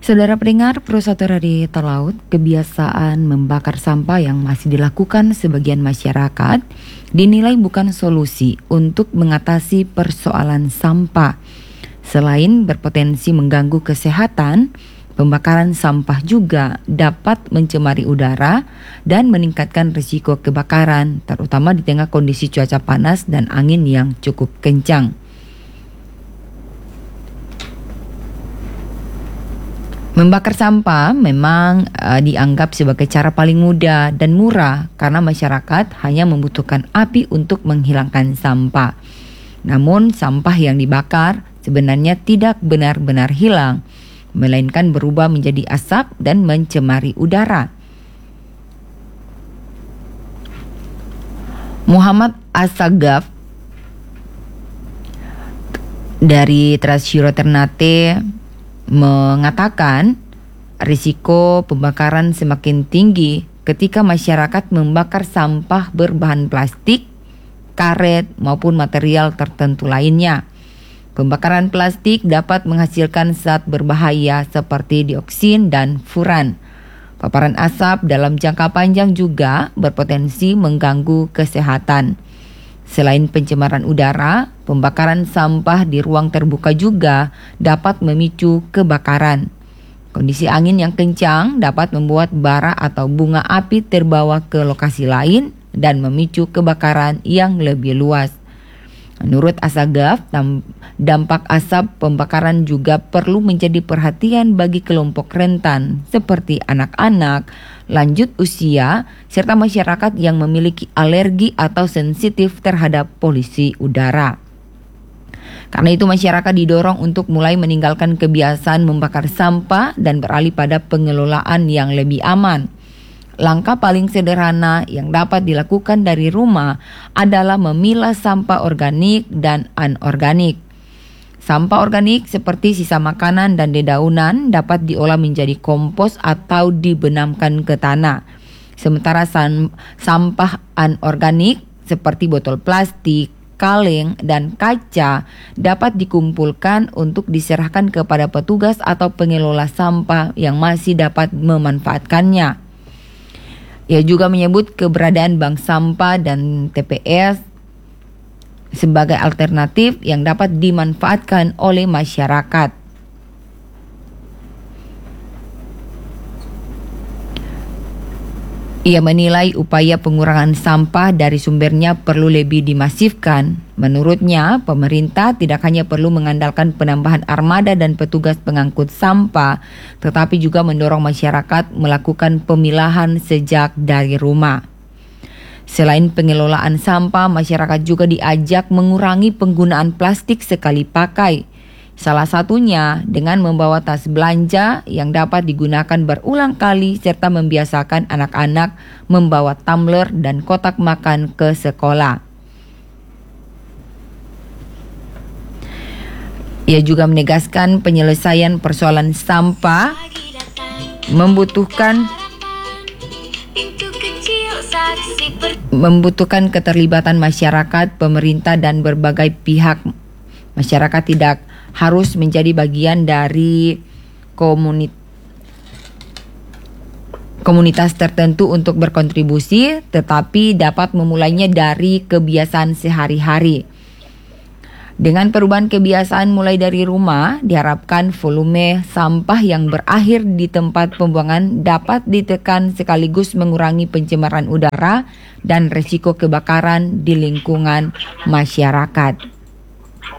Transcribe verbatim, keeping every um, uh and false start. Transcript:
Saudara pendengar, Pro satu Radio Talaut, kebiasaan membakar sampah yang masih dilakukan sebagian masyarakat dinilai bukan solusi untuk mengatasi persoalan sampah. Selain berpotensi mengganggu kesehatan, pembakaran sampah juga dapat mencemari udara dan meningkatkan risiko kebakaran, terutama di tengah kondisi cuaca panas dan angin yang cukup kencang. Membakar sampah memang uh, dianggap sebagai cara paling mudah dan murah karena masyarakat hanya membutuhkan api untuk menghilangkan sampah. Namun sampah yang dibakar sebenarnya tidak benar-benar hilang, melainkan berubah menjadi asap dan mencemari udara. Muhammad Asagaf dari Transiro Ternate mengatakan risiko pembakaran semakin tinggi ketika masyarakat membakar sampah berbahan plastik, karet maupun material tertentu lainnya. Pembakaran plastik dapat menghasilkan zat berbahaya seperti dioksin dan furan. Paparan asap dalam jangka panjang juga berpotensi mengganggu kesehatan. Selain pencemaran udara, pembakaran sampah di ruang terbuka juga dapat memicu kebakaran. Kondisi angin yang kencang dapat membuat bara atau bunga api terbawa ke lokasi lain dan memicu kebakaran yang lebih luas. Menurut Asagaf, dampak asap pembakaran juga perlu menjadi perhatian bagi kelompok rentan seperti anak-anak, lanjut usia, serta masyarakat yang memiliki alergi atau sensitif terhadap polusi udara. Karena itu masyarakat didorong untuk mulai meninggalkan kebiasaan membakar sampah dan beralih pada pengelolaan yang lebih aman. Langkah paling sederhana yang dapat dilakukan dari rumah adalah memilah sampah organik dan anorganik. Sampah organik seperti sisa makanan dan dedaunan dapat diolah menjadi kompos atau dibenamkan ke tanah. Sementara sam- sampah anorganik seperti botol plastik, kaleng, dan kaca dapat dikumpulkan untuk diserahkan kepada petugas atau pengelola sampah yang masih dapat memanfaatkannya. Ia juga menyebut keberadaan bank sampah dan T P S sebagai alternatif yang dapat dimanfaatkan oleh masyarakat. Ia menilai upaya pengurangan sampah dari sumbernya perlu lebih dimasifkan. Menurutnya, pemerintah tidak hanya perlu mengandalkan penambahan armada dan petugas pengangkut sampah, tetapi juga mendorong masyarakat melakukan pemilahan sejak dari rumah. Selain pengelolaan sampah, masyarakat juga diajak mengurangi penggunaan plastik sekali pakai. Salah satunya dengan membawa tas belanja yang dapat digunakan berulang kali serta membiasakan anak-anak membawa tumbler dan kotak makan ke sekolah. Ia juga menegaskan penyelesaian persoalan sampah membutuhkan membutuhkan keterlibatan masyarakat, pemerintah dan berbagai pihak. Masyarakat tidak harus menjadi bagian dari komunitas komunitas tertentu untuk berkontribusi, tetapi dapat memulainya dari kebiasaan sehari-hari. Dengan perubahan kebiasaan mulai dari rumah, diharapkan volume sampah yang berakhir di tempat pembuangan dapat ditekan sekaligus mengurangi pencemaran udara dan risiko kebakaran di lingkungan masyarakat.